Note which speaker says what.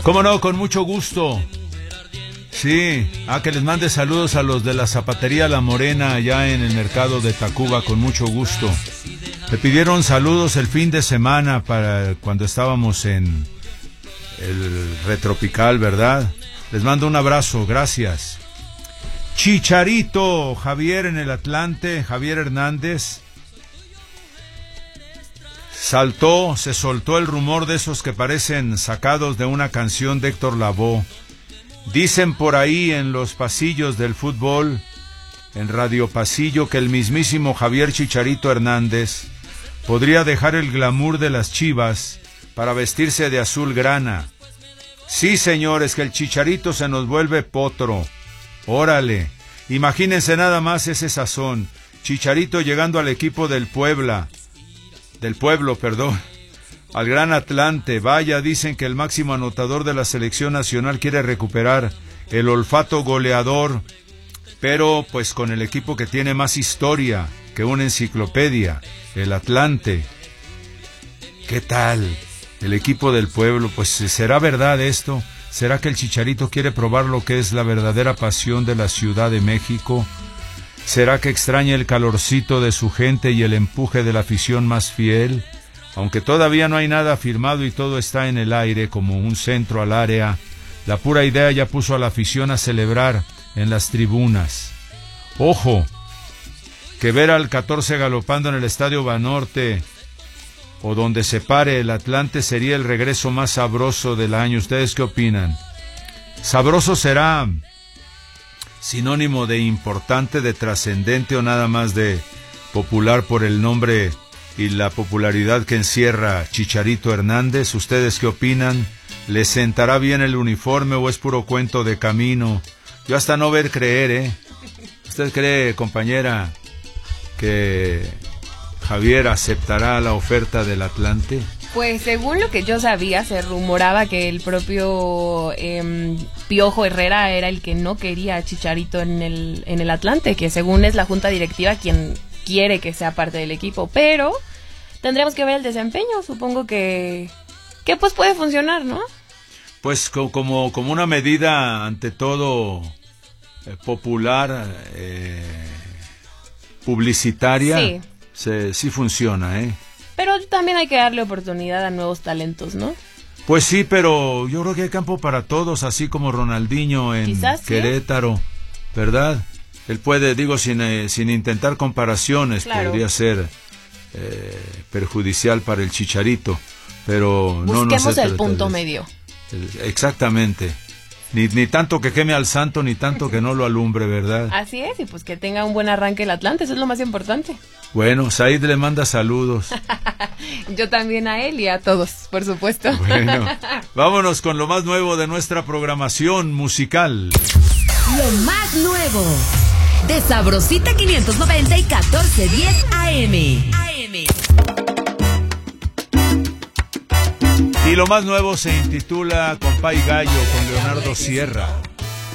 Speaker 1: ¿Cómo no? Con mucho gusto. Sí, que les mande saludos a los de la zapatería La Morena allá en el mercado de Tacuba, con mucho gusto. Me pidieron saludos el fin de semana para cuando estábamos en el Retropical, ¿verdad? Les mando un abrazo, gracias. Chicharito, Javier en el Atlante, Javier Hernández. Se soltó el rumor de esos que parecen sacados de una canción de Héctor Lavoe. Dicen por ahí en los pasillos del fútbol, en Radio Pasillo, que el mismísimo Javier Chicharito Hernández podría dejar el glamour de las Chivas para vestirse de azul grana. Sí, señores, que el Chicharito se nos vuelve potro. Órale, imagínense nada más ese sazón. Chicharito llegando al equipo del pueblo, al Gran Atlante. Vaya, dicen que el máximo anotador de la selección nacional quiere recuperar el olfato goleador, pero pues con el equipo que tiene más historia que una enciclopedia, el Atlante. ¿Qué tal? El equipo del pueblo. Pues ¿será verdad esto? ¿Será que el Chicharito quiere probar lo que es la verdadera pasión de la Ciudad de México? ¿Será que extraña el calorcito de su gente y el empuje de la afición más fiel? Aunque todavía no hay nada firmado y todo está en el aire como un centro al área, la pura idea ya puso a la afición a celebrar en las tribunas. ¡Ojo! Que ver al 14 galopando en el Estadio Banorte o donde se pare el Atlante sería el regreso más sabroso del año. ¿Ustedes qué opinan? ¿Sabroso será sinónimo de importante, de trascendente o nada más de popular por el nombre y la popularidad que encierra Chicharito Hernández? ¿Ustedes qué opinan? ¿Les sentará bien el uniforme o es puro cuento de camino? Yo hasta no ver creer, ¿eh? ¿Usted cree, compañera, que Javier aceptará la oferta del Atlante?
Speaker 2: Pues según lo que yo sabía, se rumoraba que el propio Piojo Herrera era el que no quería a Chicharito en el Atlante, que según es la junta directiva quien quiere que sea parte del equipo, pero tendremos que ver el desempeño. Supongo que pues puede funcionar, ¿no?
Speaker 1: Pues como una medida ante todo popular, publicitaria, sí funciona, ¿eh?
Speaker 2: Pero también hay que darle oportunidad a nuevos talentos, ¿no?
Speaker 1: Pues sí, pero yo creo que hay campo para todos, así como Ronaldinho en
Speaker 2: quizás
Speaker 1: Querétaro,
Speaker 2: sí,
Speaker 1: ¿verdad? Él puede, digo, sin intentar comparaciones, claro, podría ser perjudicial para el Chicharito, pero
Speaker 2: busquemos el punto medio.
Speaker 1: Exactamente. Ni tanto que queme al santo, ni tanto que no lo alumbre, ¿verdad?
Speaker 2: Así es, y pues que tenga un buen arranque el Atlante, eso es lo más importante.
Speaker 1: Bueno, Said le manda saludos.
Speaker 2: Yo también a él y a todos, por supuesto.
Speaker 1: Bueno, vámonos con lo más nuevo de nuestra programación musical.
Speaker 3: Lo más nuevo de Sabrosita 590 y 1410 AM.
Speaker 1: Y lo más nuevo se intitula Compay Gallo con Leonardo Sierra.